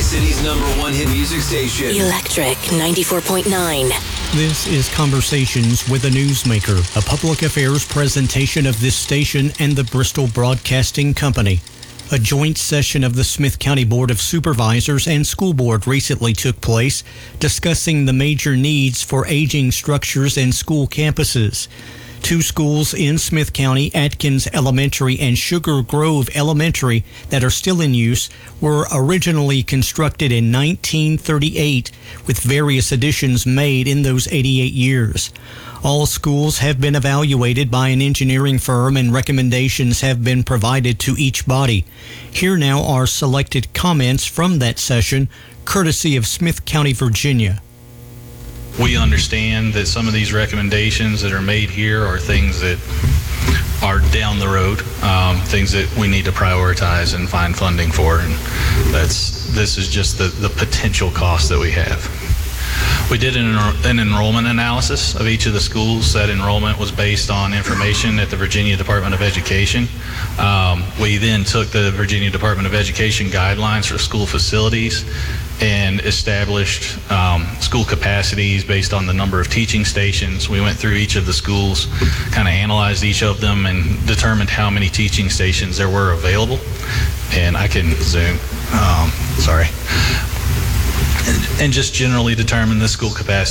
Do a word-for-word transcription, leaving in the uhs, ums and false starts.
City's number one hit music station. Electric ninety-four point nine. This is Conversations with a Newsmaker, a public affairs presentation of this station and the Bristol Broadcasting Company. A joint session of the Smith County Board of Supervisors and School Board recently took place, discussing the major needs for aging structures and school campuses. Two schools in Smith County, Atkins Elementary and Sugar Grove Elementary, that are still in use, were originally constructed in nineteen thirty-eight, with various additions made in those eighty-eight years. All schools have been evaluated by an engineering firm and recommendations have been provided to each body. Here now are selected comments from that session, courtesy of Smith County, Virginia. We understand that some of these recommendations that are made here are things that are down the road, um, things that we need to prioritize and find funding for. And that's this is just the, the potential cost that we have. We did an, an enrollment analysis of each of the schools. That enrollment was based on information at the Virginia Department of Education. Um, we then took the Virginia Department of Education guidelines for school facilities and established um, school capacities based on the number of teaching stations. We went through each of the schools, kind of analyzed each of them, and determined how many teaching stations there were available. And I can zoom, um, sorry. And just generally determine the school capacity